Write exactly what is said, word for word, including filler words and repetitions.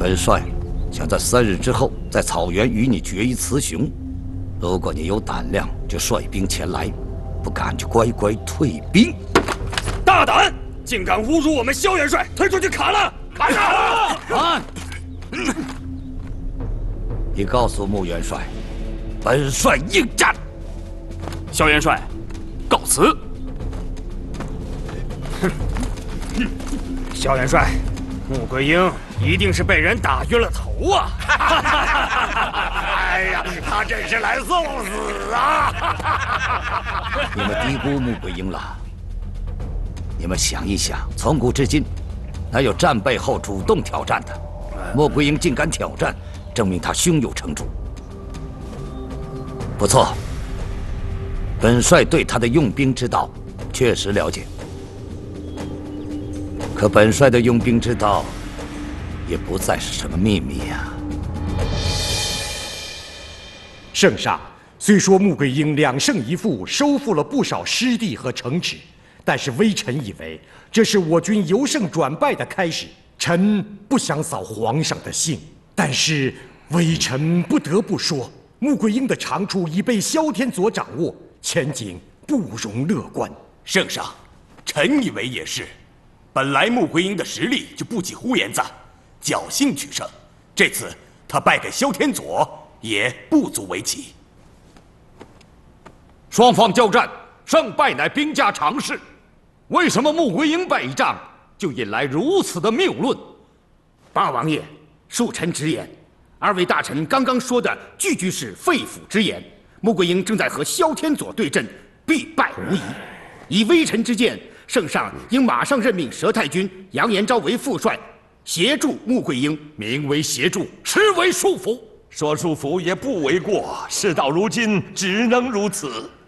本帅想在三日之后在草原与你决一雌雄。如果你有胆量，就率兵前来；不敢就乖乖退兵。 大胆，竟敢侮辱我们萧元帅！推出去砍了！砍了！ 砍！你告诉穆元帅，本帅应战。 萧元帅，告辞。萧元帅，穆桂英一定是被人打晕了头啊！ 哎呀，他真是来送死啊！ 你们低估穆桂英了。你们想一想，从古至今，哪有战败后主动挑战的？穆桂英竟敢挑战，证明她胸有成竹。不错，本帅对他的用兵之道确实了解。可本帅的用兵之道，也不再是什么秘密呀。 圣上，虽说穆桂英两胜一负，收复了不少失地和城池，但是微臣以为这是我军由胜转败的开始。臣不想扫皇上的兴，但是微臣不得不说，穆桂英的长处已被萧天佐掌握，前景不容乐观。 圣上，臣以为也是。本来穆桂英的实力就不及呼延赞，侥幸取胜。这次他败给萧天佐，也不足为奇。 双方交战，胜败乃兵家常事。为什么穆桂英败仗就引来如此的谬论？ 八王爷，恕臣直言，二位大臣刚刚说的句句是肺腑之言。穆桂英正在和萧天佐对阵，必败无疑。以微臣之见，圣上应马上任命佘太君杨延昭为副帅，协助穆桂英。 名为协助，实为束缚。 说束缚也不为过，事到如今，只能如此。